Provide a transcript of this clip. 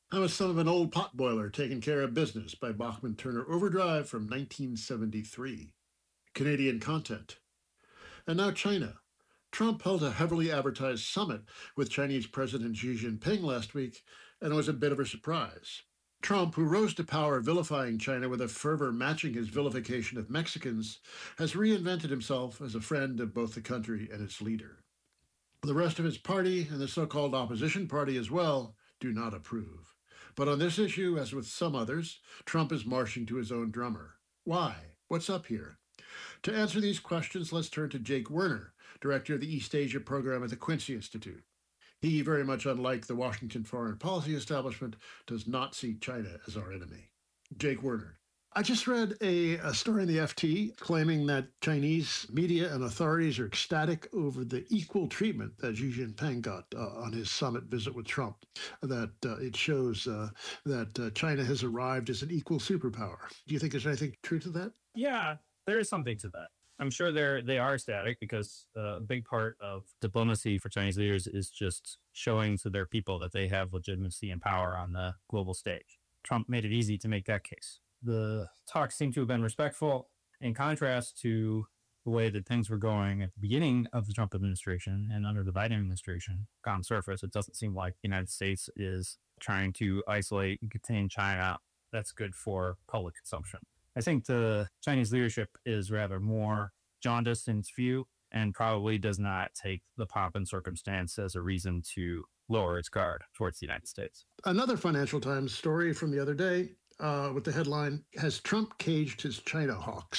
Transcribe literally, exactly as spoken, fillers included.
I was son of an old potboiler taking care of business by Bachman Turner Overdrive from nineteen seventy-three. Canadian content. And now China. Trump held a heavily advertised summit with Chinese President Xi Jinping last week, and it was a bit of a surprise. Trump, who rose to power vilifying China with a fervor matching his vilification of Mexicans, has reinvented himself as a friend of both the country and its leader. The rest of his party, and the so-called opposition party as well, do not approve. But on this issue, as with some others, Trump is marching to his own drummer. Why? What's up here? To answer these questions, let's turn to Jake Werner, director of the East Asia program at the Quincy Institute. He, very much unlike the Washington foreign policy establishment, does not see China as our enemy. Jake Werner. I just read a, a story in the F T claiming that Chinese media and authorities are ecstatic over the equal treatment that Xi Jinping got uh, on his summit visit with Trump, that uh, it shows uh, that uh, China has arrived as an equal superpower. Do you think there's anything true to that? Yeah, there is something to that. I'm sure they're they are ecstatic because uh, a big part of diplomacy for Chinese leaders is just showing to their people that they have legitimacy and power on the global stage. Trump made it easy to make that case. The talks seem to have been respectful, in contrast to the way that things were going at the beginning of the Trump administration and under the Biden administration. On surface, it doesn't seem like the United States is trying to isolate and contain China. That's good for public consumption. I think the Chinese leadership is rather more jaundiced in its view and probably does not take the pomp and circumstance as a reason to lower its guard towards the United States. Another Financial Times story from the other day uh, with the headline, "Has Trump caged his China hawks?"